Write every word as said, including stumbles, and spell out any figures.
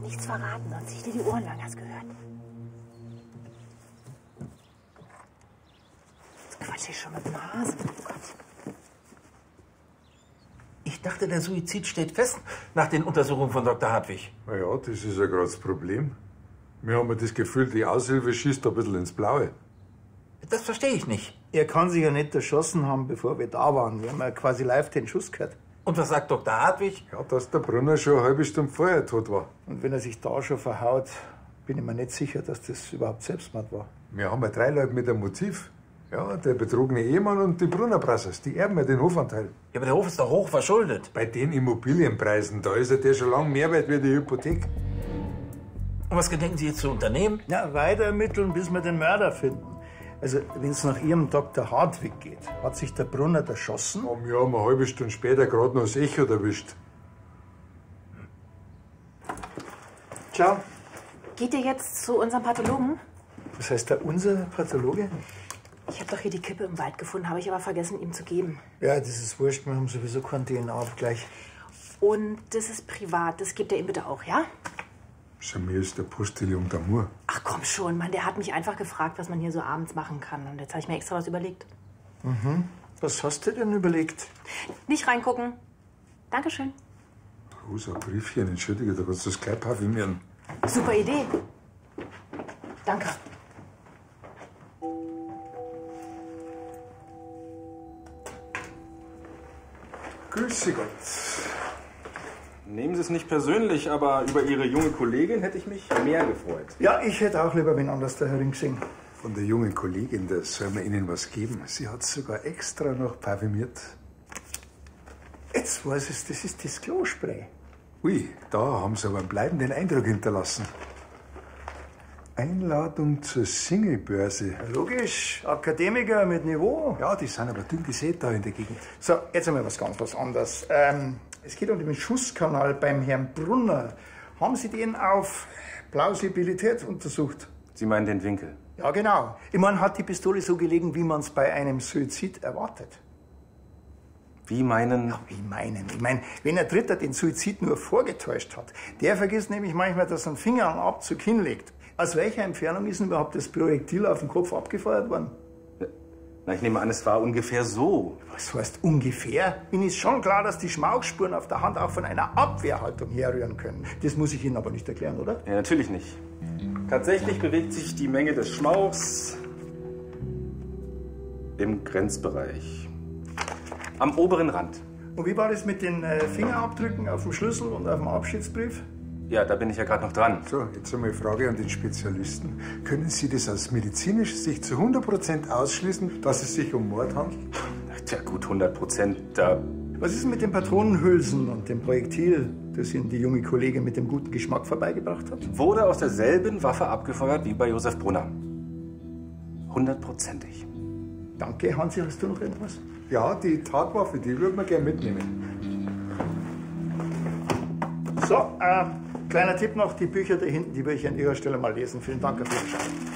nichts verraten, sonst zieh ich dir die Ohren lang, hast du gehört? Jetzt quatsch ich schon mit dem Hasen. Oh Gott. Ich dachte, der Suizid steht fest nach den Untersuchungen von Doktor Hartwig. Na ja, das ist ja gerade das Problem. Wir haben ja das Gefühl, die Aushilfe schießt ein bisschen ins Blaue. Das verstehe ich nicht. Er kann sich ja nicht erschossen haben, bevor wir da waren. Wir haben ja quasi live den Schuss gehört. Und was sagt Doktor Hartwig? Ja, dass der Brunner schon eine halbe Stunde vorher tot war. Und wenn er sich da schon verhaut, bin ich mir nicht sicher, dass das überhaupt Selbstmord war. Wir haben ja drei Leute mit einem Motiv. Ja, der betrogene Ehemann und die Brunner-Brassers, die erben ja den Hofanteil. Ja, aber der Hof ist doch hoch verschuldet. Bei den Immobilienpreisen, da ist ja der schon lange mehr wert wie die Hypothek. Und was gedenken Sie jetzt zu unternehmen? Ja, weiter ermitteln, bis wir den Mörder finden. Also, wenn es nach Ihrem Doktor Hartwig geht, hat sich der Brunner erschossen? Ja, wir haben eine halbe Stunde später gerade noch das Echo erwischt. Ciao. Geht ihr jetzt zu unserem Pathologen? Was heißt da unser Pathologe? Ich habe doch hier die Kippe im Wald gefunden, habe ich aber vergessen, ihm zu geben. Ja, das ist wurscht, wir haben sowieso keinen D N A-Abgleich. Und das ist privat, das gibt er ihm bitte auch, ja? Schon mir ist der Postillon d'Amour. Ach komm schon, Mann, der hat mich einfach gefragt, was man hier so abends machen kann. Und jetzt habe ich mir extra was überlegt. Mhm. Was hast du denn überlegt? Nicht reingucken. Dankeschön. Rosa Briefchen, entschuldige, da kannst du das gleich parfümieren. Super Idee. Danke. Grüße Gott. Nehmen Sie es nicht persönlich, aber über Ihre junge Kollegin hätte ich mich mehr gefreut. Ja, ich hätte auch lieber wen anders da herin gesehen. Von der jungen Kollegin, da soll man Ihnen was geben. Sie hat sogar extra noch parfümiert. Jetzt weiß ich, das ist das Klospray. Ui, da haben Sie aber einen bleibenden Eindruck hinterlassen. Einladung zur Singlebörse. Ja, logisch, Akademiker mit Niveau. Ja, die sind aber dünn gesät da in der Gegend. So, jetzt einmal was ganz was anderes. Ähm, es geht um den Schusskanal beim Herrn Brunner. Haben Sie den auf Plausibilität untersucht? Sie meinen den Winkel? Ja, genau. Ich meine, hat die Pistole so gelegen, wie man es bei einem Suizid erwartet? Wie meinen? Ja, wie meinen? Ich meine, wenn ein Dritter den Suizid nur vorgetäuscht hat, der vergisst nämlich manchmal, dass er einen Finger am Abzug hinlegt. Aus welcher Entfernung ist denn überhaupt das Projektil auf den Kopf abgefeuert worden? Na, ich nehme an, es war ungefähr so. Was heißt ungefähr? Ihnen ist schon klar, dass die Schmauchspuren auf der Hand auch von einer Abwehrhaltung herrühren können. Das muss ich Ihnen aber nicht erklären, oder? Ja, natürlich nicht. Tatsächlich bewegt sich die Menge des Schmauchs im Grenzbereich. Am oberen Rand. Und wie war das mit den äh, Fingerabdrücken auf dem Schlüssel und auf dem Abschiedsbrief? Ja, da bin ich ja gerade noch dran. So, jetzt einmal eine Frage an den Spezialisten. Können Sie das aus medizinischer Sicht zu hundert Prozent ausschließen, dass es sich um Mord handelt? Tja, gut, hundert Prozent. Da. Was ist mit den Patronenhülsen und dem Projektil, das Ihnen die junge Kollegin mit dem guten Geschmack vorbeigebracht hat? Wurde aus derselben Waffe abgefeuert wie bei Josef Brunner. Hundertprozentig. Danke. Hansi, hast du noch etwas? Ja, die Tatwaffe, die würden wir gerne mitnehmen. So, äh, kleiner Tipp noch, die Bücher da hinten, die würde ich an Ihrer Stelle mal lesen. Vielen Dank fürs Schauen.